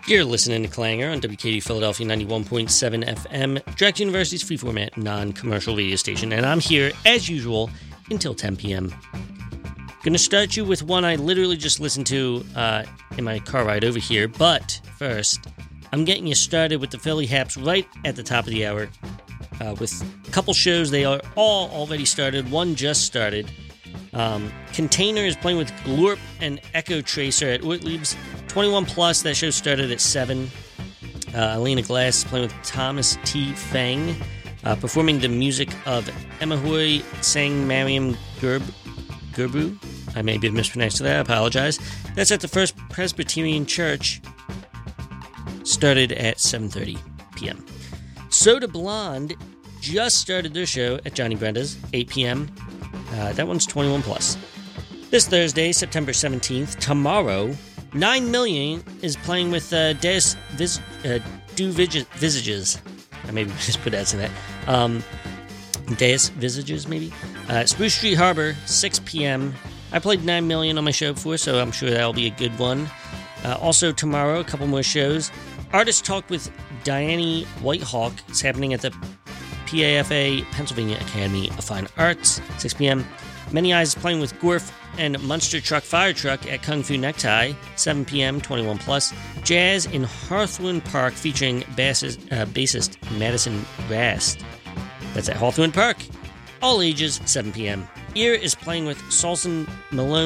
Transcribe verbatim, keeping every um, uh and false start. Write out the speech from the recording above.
You're listening to Clanger on W K D Philadelphia ninety-one point seven F M, Drake University's free-format, non-commercial radio station, and I'm here, as usual, until ten p.m. Gonna start you with one I literally just listened to uh, in my car ride over here, but first, I'm getting you started with the Philly Haps right at the top of the hour, uh, with a couple shows. They are all already started. One just started. Um, Container is playing with Glorp and Echo Tracer at Ortlieb's. twenty-one plus, that show started at seven. Uh, Elena Glass is playing with Thomas T. Fang, uh, performing the music of Emahoy Sang Mariam Gerb, Gerbu. I may be mispronounced that, I apologize. That's at the First Presbyterian Church. Started at seven thirty p.m. Soda Blonde just started their show at Johnny Brenda's, eight p.m. Uh, that one's twenty-one plus. This Thursday, September seventeenth, tomorrow, nine million is playing with uh, Deus Vis- uh, Du Vig- Visages. I maybe just put that in that. Um, Deus Visages, maybe? Uh, Spruce Street Harbor, six p.m. I played nine million on my show before, so I'm sure that'll be a good one. Uh, also, tomorrow, a couple more shows. Artist Talk with Diane Whitehawk is happening at the P A F A, Pennsylvania Academy of Fine Arts, six p.m. Many Eyes is playing with Gorf and Munster Truck Fire Truck at Kung Fu Necktie, seven p.m., twenty-one plus. Jazz in Hawthorne Park featuring bassist, uh, bassist Madison Rast. That's at Hawthorne Park. All ages, seven p.m. Ear is playing with Salson Malone